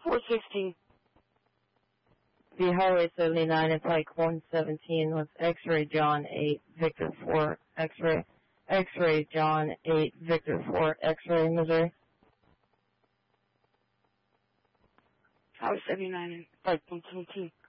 416. The Highway 79 and Pike 117 with X-Ray John 8, Victor 4, X-Ray John 8, Victor 4, X-Ray Missouri. Highway 79 and Pike 117.